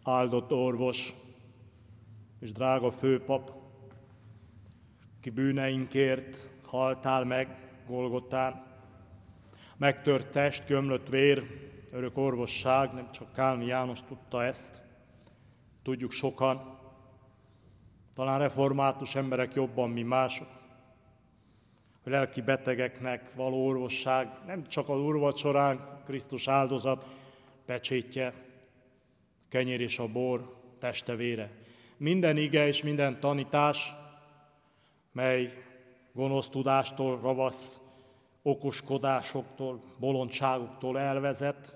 Áldott orvos és drága főpap, ki bűneinkért haltál meg Golgotán, megtört test, gömlött vér, örök orvosság, nem csak Kálmi János tudta ezt, tudjuk sokan, talán református emberek jobban, mint mások, hogy lelki betegeknek való orvosság nem csak az úrvacsorán, Krisztus áldozat pecsétje, kenyér és a bor teste vére. Minden ige és minden tanítás, mely gonosz tudástól, ravasz okoskodásoktól, bolondságoktól elvezet,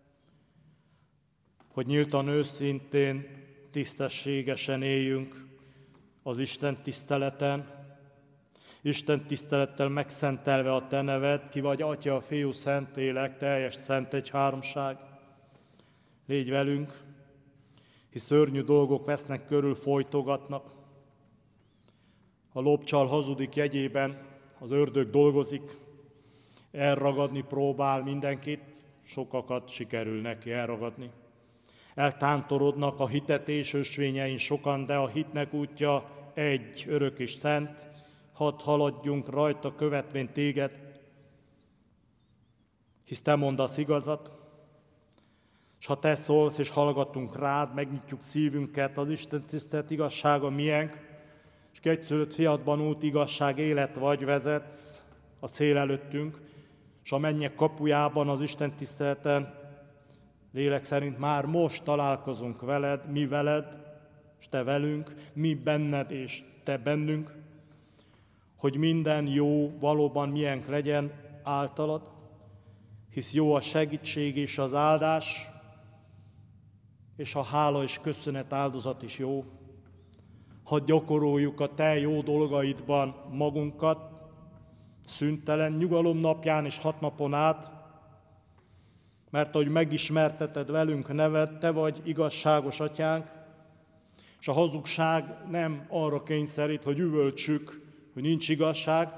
hogy nyíltan, őszintén, tisztességesen éljünk az Isten tiszteleten, Isten tisztelettel megszentelve a Te neved, ki vagy Atya, Fiú, Szentlélek, teljes szent egyháromság. Légy velünk, hisz szörnyű dolgok vesznek körül, folytogatnak. A lopcsal hazudik jegyében, az ördög dolgozik, elragadni próbál mindenkit, sokakat sikerül neki elragadni. Eltántorodnak a hitetés ösvényein sokan, de a hitnek útja egy, örök és szent, hadd haladjunk rajta követvén téged, hisz te mondasz igazat, és ha te szólsz és hallgatunk rád, megnyitjuk szívünket, az Isten tisztelet igazsága miénk, és egyszülött fiatban út, igazság, élet vagy vezetsz a cél előttünk, és a mennyek kapujában az Isten tiszteleten lélek szerint már most találkozunk veled, mi veled, és te velünk, mi benned és te bennünk, hogy minden jó valóban miénk legyen általad, hisz jó a segítség és az áldás, és a hála és köszönet áldozat is jó. Hadd gyakoroljuk a te jó dolgaidban magunkat, szüntelen nyugalom napján és 6 napon át, mert ahogy megismerteted velünk neved, te vagy igazságos atyánk, és a hazugság nem arra kényszerít, hogy üvöltsük, hogy nincs igazság,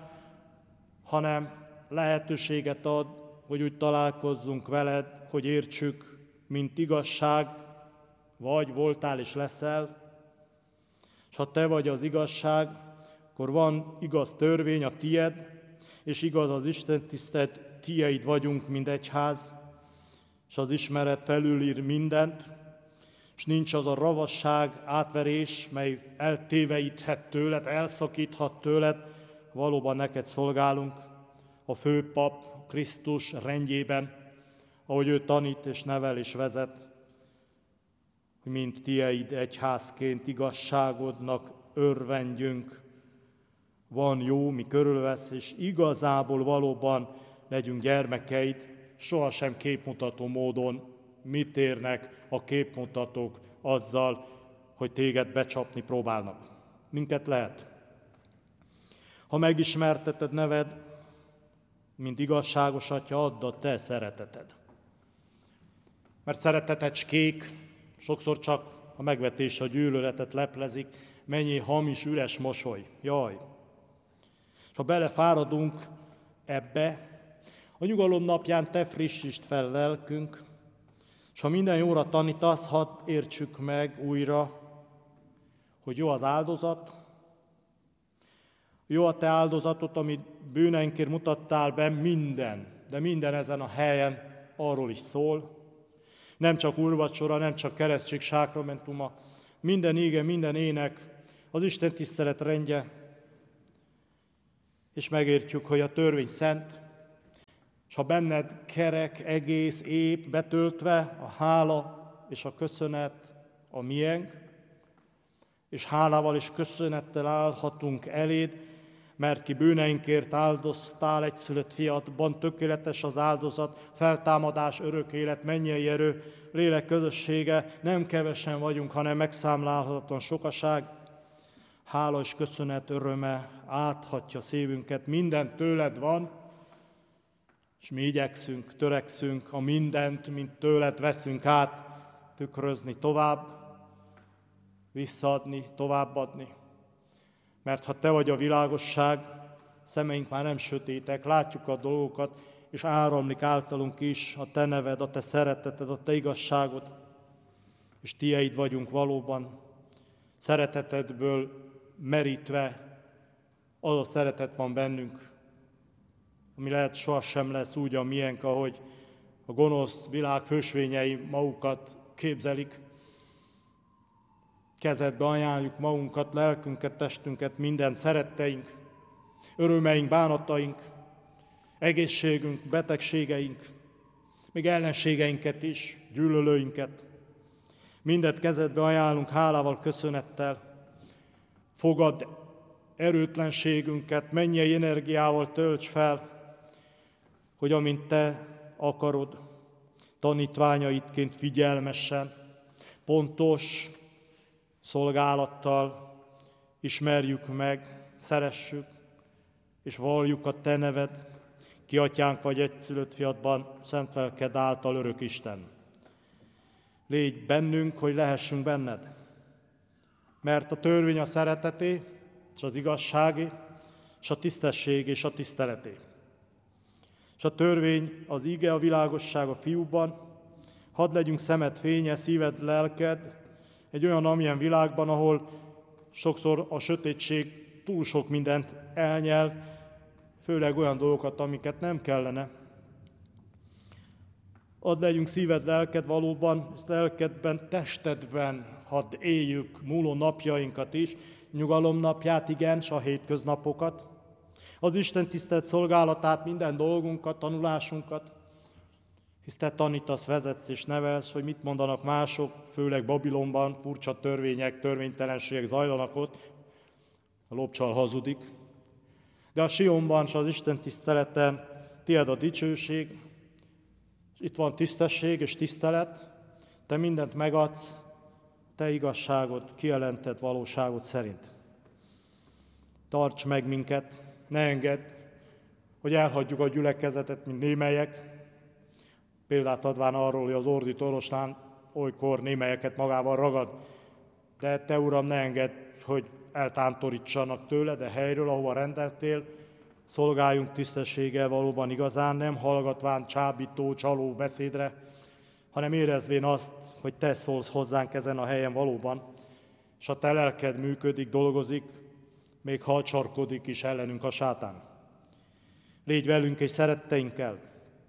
hanem lehetőséget ad, hogy úgy találkozzunk veled, hogy értsük, mint igazság, vagy voltál és leszel. És ha te vagy az igazság, akkor van igaz törvény, a tied, és igaz az Isten tisztelet, tieid vagyunk, mint egyház, és az ismeret felülír mindent, és nincs az a ravasság, átverés, mely eltéveíthet tőled, elszakíthat tőled, valóban neked szolgálunk, a főpap Krisztus rendjében, ahogy ő tanít és nevel és vezet, mint tieid egyházként igazságodnak örvendjünk. Van jó, mi körülvesz, és igazából valóban legyünk gyermekeid, sohasem képmutató módon. Mit érnek a képmutatók azzal, hogy téged becsapni próbálnak? Minket lehet. Ha megismerteted neved, mint igazságos atya, add a te szereteted. Mert szeretetecskék sokszor csak a megvetés, a gyűlöletet leplezik, mennyi hamis, üres mosoly. Jaj! És ha belefáradunk ebbe, a nyugalom napján te frissítsd fel lelkünk, és ha minden jóra tanítasz, hadd értsük meg újra, hogy jó az áldozat, jó a te áldozatod, amit bűneinkért mutattál be, minden, de minden ezen a helyen arról is szól. Nem csak úrvacsora, nem csak keresztség sákramentuma, minden íge, minden ének, az Isten tisztelet rendje, és megértjük, hogy a törvény szent, és ha benned kerek, egész, ép, betöltve, a hála és a köszönet a miénk, és hálával és köszönettel állhatunk eléd, mert ki bűneinkért áldoztál egyszülött fiadban, tökéletes az áldozat, feltámadás, örök élet, mennyei erő, lélek közössége, nem kevesen vagyunk, hanem megszámlálhatatlan sokaság. Hála és köszönet öröme áthatja szívünket, minden tőled van, és mi igyekszünk, törekszünk a mindent, mint tőled veszünk át, tükrözni tovább, visszaadni, továbbadni. Mert ha te vagy a világosság, szemeink már nem sötétek, látjuk a dolgokat, és áramlik általunk is a te neved, a te szereteted, a te igazságod. és tieid vagyunk valóban, szeretetedből merítve, az a szeretet van bennünk, ami lehet sohasem lesz úgy a miénk, ahogy a gonosz világ fősvényei magukat képzelik. Kezedbe ajánljuk magunkat, lelkünket, testünket, minden szeretteink, örömeink, bánataink, egészségünk, betegségeink, még ellenségeinket is, gyűlölőinket. Mindet kezedbe ajánlunk hálával, köszönettel. Fogadd erőtlenségünket, mennyei energiával tölts fel, hogy amint te akarod, tanítványaidként figyelmesen, pontos szolgálattal ismerjük meg, szeressük, és valljuk a te neved, ki atyánk vagy egyszülött fiadban, szent lelked által örök Isten. Légy bennünk, hogy lehessünk benned, mert a törvény a szereteté, és az igazságé, és a tisztesség és a tiszteleté. És a törvény az ige, a világosság a fiúban, hadd legyünk szemed fénye, szíved, lelked, egy olyan amilyen világban, ahol sokszor a sötétség túl sok mindent elnyel, főleg olyan dolgokat, amiket nem kellene. Add legyünk szíved, lelked valóban, és lelkedben, testedben hadd éljük múló napjainkat is, nyugalom napját, igen, s a hétköznapokat, az Isten tisztelt szolgálatát, minden dolgunkat, tanulásunkat, hisz te tanítasz, vezetsz és nevelsz, hogy mit mondanak mások, főleg Babilonban furcsa törvények, törvénytelenségek zajlanak ott, a lopcsal hazudik. De a Sionban és az Isten tiszteleten tied a dicsőség, és itt van tisztesség és tisztelet, te mindent megadsz, te igazságod, kijelented valóságot szerint. Tarts meg minket, ne engedd, hogy elhagyjuk a gyülekezetet, mint némelyek, példát adván arról, hogy az ordító oroszlán olykor némelyeket magával ragad, de te, Uram, ne engedd, hogy eltántorítsanak tőle, de helyről, ahova rendeltél, szolgáljunk tisztességgel valóban igazán, nem hallgatván csábító, csaló beszédre, hanem érezvén azt, hogy te szólsz hozzánk ezen a helyen valóban, és a te lelked működik, dolgozik, még ha csarkodik is ellenünk a sátán. Légy velünk és szeretteinkkel,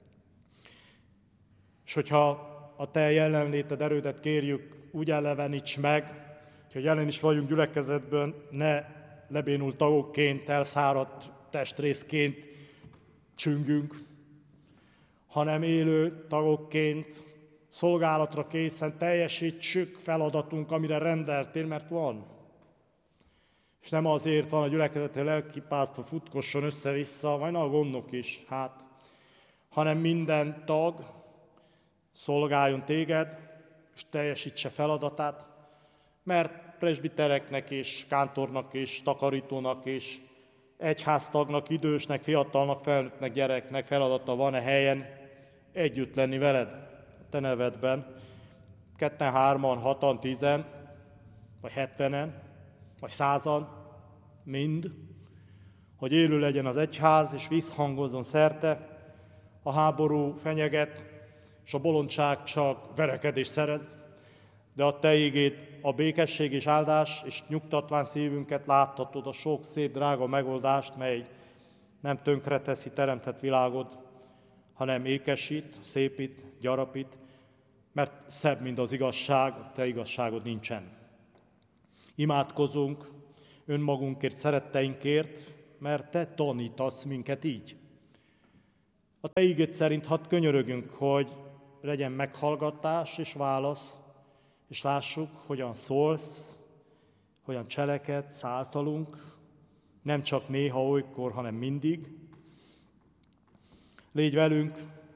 és hogyha a te jelenléted, erődet kérjük, úgy eleveníts meg, hogy jelen is vagyunk gyülekezetben, ne lebénult tagokként, elszáradt testrészként csüngünk, hanem élő tagokként, szolgálatra készen teljesítsük feladatunk, amire rendeltél, mert van. És nem azért van a gyülekezetre lelkipásztor futkosson össze-vissza, majd a gondok is, hanem minden tag szolgáljon téged, és teljesítse feladatát, mert presbitereknek és kántornak és takarítónak és egyháztagnak, idősnek, fiatalnak, felnőttnek, gyereknek feladata van-e helyen együtt lenni veled, a te nevedben, 2-en, 3-an, 6-an, 10-en, vagy 70-en, vagy 100-an, mind, hogy élő legyen az egyház, és visszhangozzon szerte, a háború fenyeget, és a bolondság csak verekedés szerez, de a te igéd, a békesség és áldás, és nyugtatván szívünket láttatod a sok szép, drága megoldást, mely nem tönkreteszi teremtett világod, hanem ékesít, szépít, gyarapít, mert szebb, mint az igazság, a te igazságod nincsen. Imádkozunk önmagunkért, szeretteinkért, mert te tanítasz minket így. A te igéd szerint hadd könyörögünk, hogy legyen meghallgatás és válasz, és lássuk, hogyan szólsz, hogyan cselekedsz általunk, nem csak néha, olykor, hanem mindig. Légy velünk,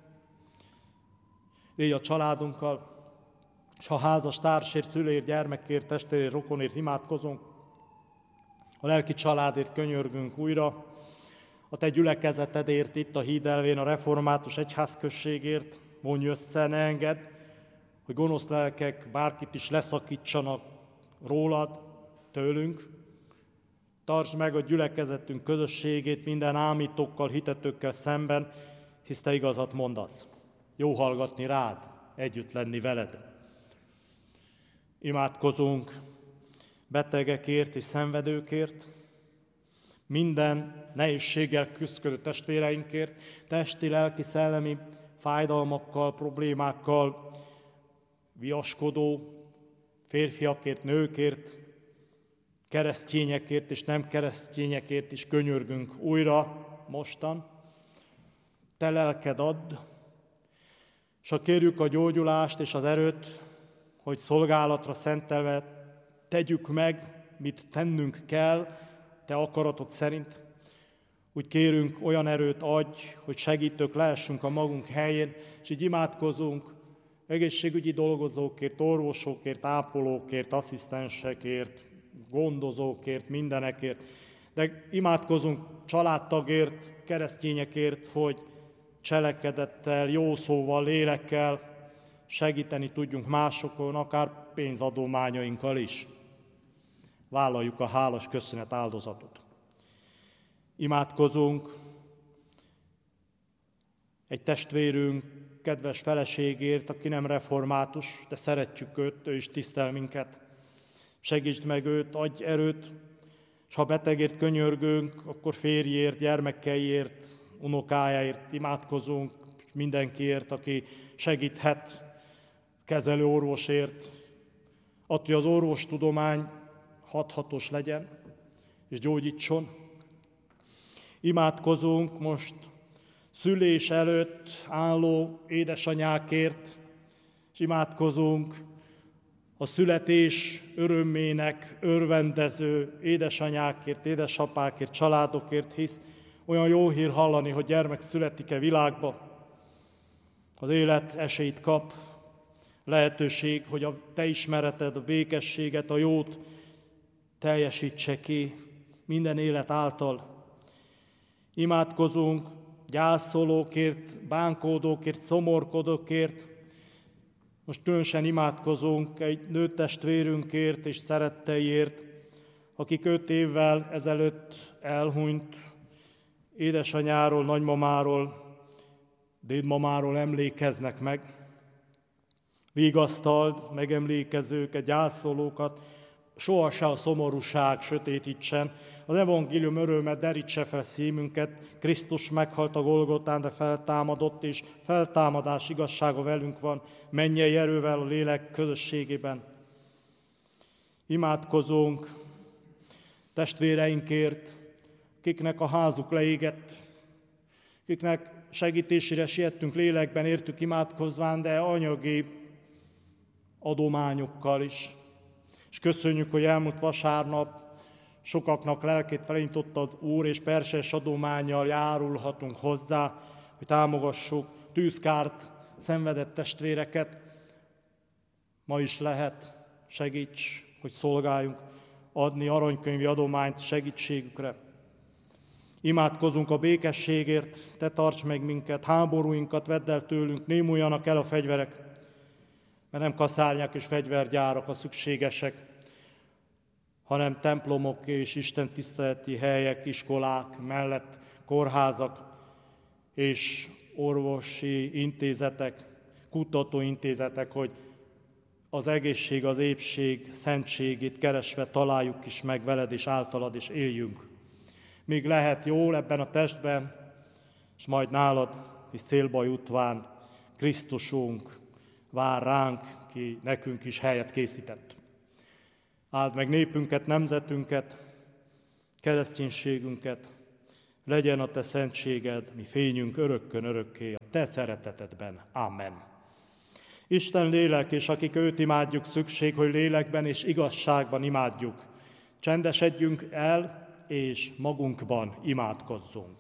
légy a családunkkal, és ha házas társért, szülőért, gyermekért, testvérért, rokonért imádkozunk, a lelki családért könyörgünk újra, a te gyülekezetedért itt a Hídelvén, a református egyházközségért, vonj össze, ne engedd, hogy gonosz lelkek bárkit is leszakítsanak rólad, tőlünk. Tartsd meg a gyülekezetünk közösségét minden ámítókkal, hitetőkkel szemben, hisz te igazat mondasz. Jó hallgatni rád, együtt lenni veled. Imádkozunk betegekért és szenvedőkért, minden nehézséggel küzdő testvéreinkért, testi, lelki, szellemi fájdalmakkal, problémákkal viaskodó férfiakért, nőkért, keresztényekért és nem keresztényekért is könyörgünk újra, mostan. Te lelked add, és ha kérjük a gyógyulást és az erőt, hogy szolgálatra szentelve tegyük meg, mit tennünk kell, te akaratod szerint. Úgy kérünk, olyan erőt adj, hogy segítők lehessünk a magunk helyén, és így imádkozunk egészségügyi dolgozókért, orvosokért, ápolókért, asszisztensekért, gondozókért, mindenekért. De imádkozunk családtagért, keresztényekért, hogy cselekedettel, jó szóval, lélekkel segíteni tudjunk másokon, akár pénzadományainkkal is. Vállaljuk a hálás köszönet áldozatot. Imádkozunk egy testvérünk kedves feleségért, aki nem református, de szeretjük őt, ő is tisztel minket. Segítsd meg őt, adj erőt, és ha betegért könyörgünk, akkor férjért, gyermekeiért, unokájáért imádkozunk, mindenkiért, aki segíthet, kezelő orvosért, attól, hogy az orvostudomány hathatos legyen, és gyógyítson. Imádkozunk most szülés előtt álló édesanyákért, és imádkozunk a születés örömének örvendező édesanyákért, édesapákért, családokért, hisz olyan jó hír hallani, hogy gyermek születik-e világba. Az élet esélyt kap, lehetőség, hogy a te ismereted, a békességet, a jót teljesítse ki minden élet által. Imádkozunk gyászolókért, bánkódókért, szomorkodókért. Most különösen imádkozunk egy nőtestvérünkért és szeretteiért, akik 5 évvel ezelőtt elhunyt édesanyáról, nagymamáról, dédmamáról emlékeznek meg. Vigasztald megemlékezőket, gyászolókat, sohasem a szomorúság sötétítsen, az evangélium öröme derítse fel szívünket, Krisztus meghalt a Golgotán, de feltámadott, és feltámadás igazsága velünk van, mennyei erővel a lélek közösségében. Imádkozunk testvéreinkért, akiknek a házuk leégett, akiknek segítésére siettünk lélekben, értük imádkozván, de anyagi adományokkal is. És köszönjük, hogy elmúlt vasárnap sokaknak lelkét felindítottad, Úr, és perses adománnyal járulhatunk hozzá, hogy támogassuk tűzkárt szenvedett testvéreket. Ma is lehet, segíts, hogy szolgáljunk, adni aranykönyvi adományt segítségükre. Imádkozunk a békességért, te tarts meg minket, háborúinkat vedd el tőlünk, némuljanak el a fegyverek, mert nem kaszárnyák és fegyvergyárak a szükségesek, hanem templomok és Isten tiszteleti helyek, iskolák mellett kórházak és orvosi intézetek, kutatóintézetek, hogy az egészség, az épség, szentségét keresve találjuk is meg veled és általad, és éljünk. Míg lehet jól ebben a testben, és majd nálad is célba jutván Krisztusunk vár ránk, ki nekünk is helyet készített. Áld meg népünket, nemzetünket, kereszténységünket, legyen a te szentséged, mi fényünk örökkön örökké, a te szeretetedben. Amen. Isten lélek, és akik őt imádjuk, szükség, hogy lélekben és igazságban imádjuk. Csendesedjünk el, és magunkban imádkozzunk.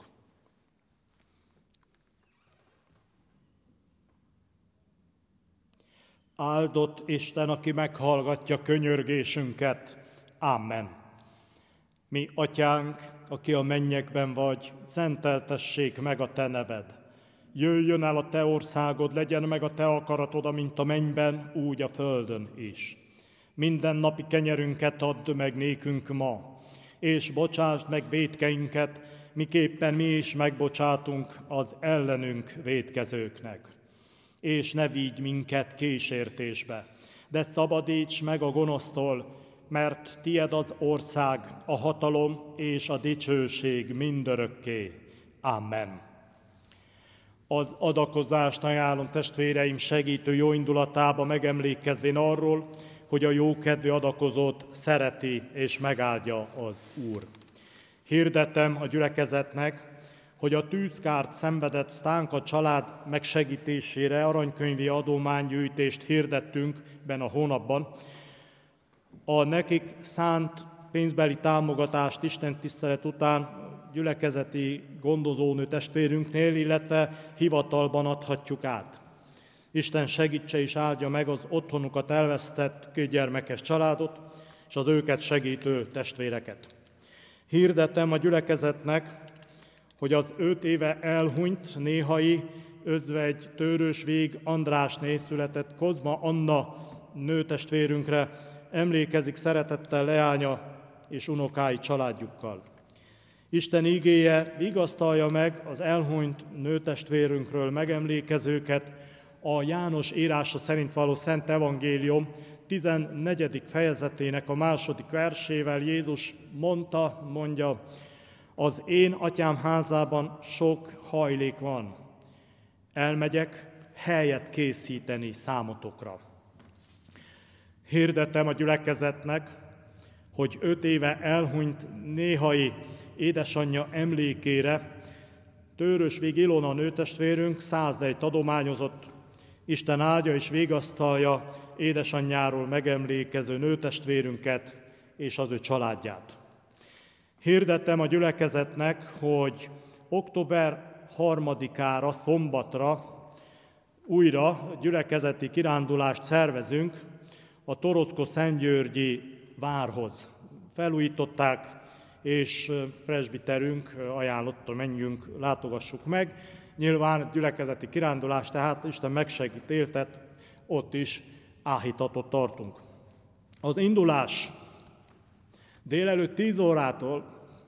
Áldott Isten, aki meghallgatja könyörgésünket. Amen. Mi, Atyánk, aki a mennyekben vagy, szenteltessék meg a te neved. Jöjjön el a te országod, legyen meg a te akaratod, amint a mennyben, úgy a földön is. Minden napi kenyerünket add meg nékünk ma, és bocsásd meg vétkeinket, miképpen mi is megbocsátunk az ellenünk vétkezőknek. És ne vigy minket kísértésbe, de szabadíts meg a gonosztól, mert tied az ország, a hatalom és a dicsőség mindörökké. Amen. Az adakozást ajánlom testvéreim segítő jó indulatába, megemlékezvén arról, hogy a jókedvű adakozót szereti és megáldja az Úr. Hirdetem a gyülekezetnek, hogy a tűzkárt szenvedett Stánka család megsegítésére aranykönyvi adománygyűjtést hirdettünk benne a hónapban. A nekik szánt pénzbeli támogatást istentisztelet után gyülekezeti gondozónő testvérünknél, illetve hivatalban adhatjuk át. Isten segítse és áldja meg az otthonukat elvesztett kétgyermekes családot és az őket segítő testvéreket. Hirdetem a gyülekezetnek, hogy az 5 éve elhunyt néhai özvegy Törősvég Andrásné született Kozma Anna nőtestvérünkre emlékezik szeretettel leánya és unokái családjukkal. Isten igéje vigasztalja meg az elhunyt nőtestvérünkről megemlékezőket a János írása szerint való Szent Evangélium 14. fejezetének a 2. versével. Jézus mondja, az én atyám házában sok hajlék van. Elmegyek helyet készíteni számotokra. Hirdetem a gyülekezetnek, hogy 5 éve elhunyt néhai édesanyja emlékére Törősvég Ilona nőtestvérünk 101 adományozott. Isten áldja és vigasztalja édesanyjáról megemlékező nőtestvérünket és az ő családját. Hirdettem a gyülekezetnek, hogy október 3-ára, szombatra újra gyülekezeti kirándulást szervezünk a Toroczko-Szentgyörgyi várhoz. Felújították, és presbiterünk ajánlotta, menjünk, látogassuk meg. Nyilván gyülekezeti kirándulás, tehát Isten megsegít, éltet, ott is áhítatot tartunk. Az indulás délelőtt 10 órától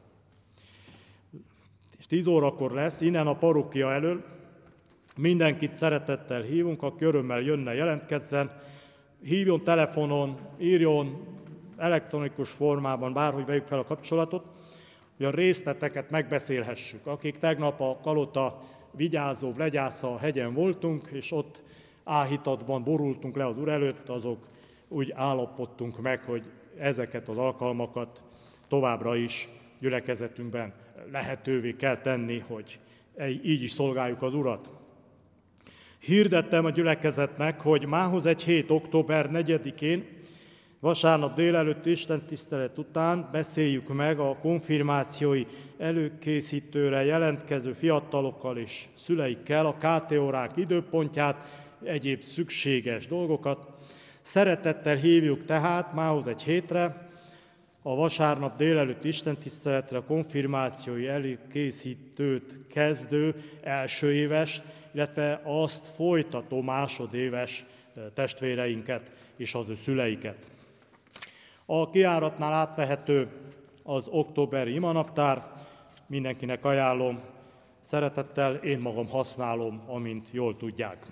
és 10 órakor lesz, innen a parókia elől. Mindenkit szeretettel hívunk, aki örömmel jönne, jelentkezzen, hívjon telefonon, írjon elektronikus formában, bárhogy vegyük fel a kapcsolatot, hogy a részleteket megbeszélhessük. Akik tegnap a Kalota Vigyázó Legyásza hegyen voltunk, és ott áhítatban borultunk le az Úr előtt, azok úgy állapodtunk meg, hogy ezeket az alkalmakat továbbra is gyülekezetünkben lehetővé kell tenni, hogy így is szolgáljuk az Urat. Hirdettem a gyülekezetnek, hogy mához egy hét október 4-én, vasárnap délelőtt istentisztelet után beszéljük meg a konfirmációi előkészítőre jelentkező fiatalokkal és szüleikkel a KT órák időpontját, egyéb szükséges dolgokat. Szeretettel hívjuk tehát mához egy hétre a vasárnap délelőtt istentiszteletre a konfirmációi előkészítőt kezdő első éves, illetve azt folytató másodéves testvéreinket és az ő szüleiket. A kijáratnál átvehető az októberi imanaptár, mindenkinek ajánlom, szeretettel én magam használom, amint jól tudják.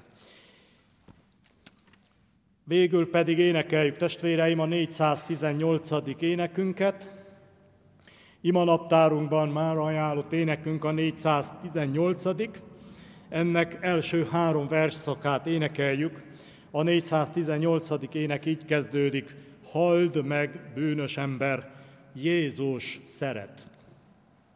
Végül pedig énekeljük, testvéreim, a 418. énekünket. Imanaptárunkban már ajánlott énekünk a 418. Ennek első 3 versszakát énekeljük. A 418. ének így kezdődik: halld meg, bűnös ember, Jézus szeret.